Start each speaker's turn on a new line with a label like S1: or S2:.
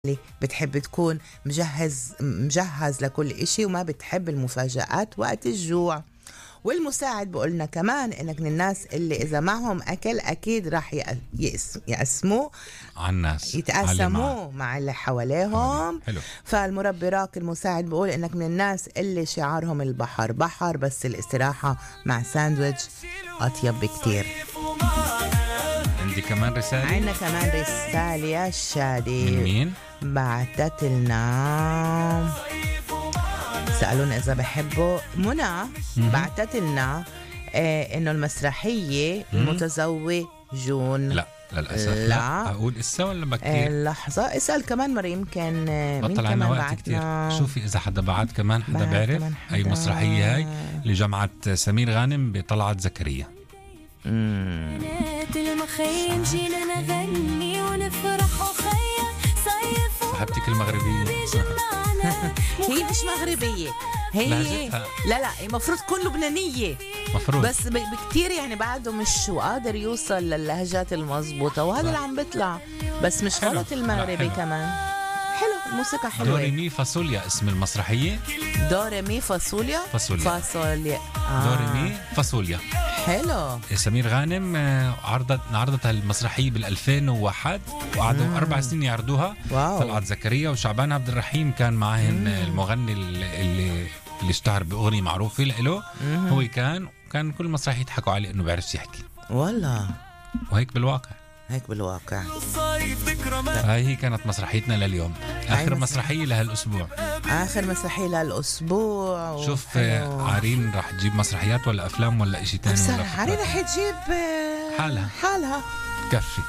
S1: بتحب تكون مجهز لكل إشي وما بتحب المفاجآت وقت الجوع. والمساعد بقولنا كمان إنك من الناس اللي إذا معهم أكل أكيد راح يقسموه
S2: على الناس،
S1: يتقاسموه مع اللي حواليهم.
S2: حلو.
S1: فالمربي راك المساعد بقول إنك من الناس اللي شعارهم البحر بحر، بس الاستراحة مع ساندويتش أطيب بكتير.
S2: عندي كمان رسالة.
S1: عندنا كمان رسالة يا شادي.
S2: من مين؟
S1: بعتت لنا، سألونا إذا بحبوا. منى بعتت لنا إنه المسرحية المتزوجون.
S2: لا للأسف
S1: لا.
S2: أقول إسا ولا بكتير؟
S1: لحظة اسأل كمان مرة يمكن.
S2: بطل عنا وقت كتير. شوفي إذا حدا بعت كمان، حدا بعرف أي مسرحية هاي لجامعة سمير غانم بطلعت زكريا.
S3: المخيم جينا نغني ونفرح وخيا صيف
S2: صاحبتك المغربية.
S1: هي مش مغربية، هي
S2: لهجتها.
S1: لا المفروض تكون لبنانية
S2: مفروض، بس
S1: بكتير يعني بعده مش قادر يوصل للهجات المضبوطة، وهذا اللي عم بيطلع، بس مش
S2: حلو.
S1: غلط المغربي
S2: حلو.
S1: كمان حلو. الموسيقى حلوة.
S2: دوري مي فاصوليا اسم المسرحية.
S1: دوري مي فاصوليا.
S2: فاصوليا. دوري مي فاصوليا.
S1: حلو.
S2: سمير غانم عرضت المسرحية بال2001 وقعدوا 4 سنين يعرضوها.
S1: واو.
S2: طلعت زكريا وشعبان عبد الرحيم كان معهن المغني اللي اشتهر بأغنية معروفة له. هو كان كل مسرحية يضحكوا عليه انه بيعرفش يحكي.
S1: والله
S2: وهيك بالواقع. هاي هي كانت مسرحيتنا لليوم. آخر مسرحية لهالأسبوع.
S1: آخر مسرحية لهالأسبوع.
S2: شوف عارين رح تجيب مسرحيات ولا أفلام ولا إشي تاني ولا
S1: عارين رح تجيب
S2: حالها
S1: كفي.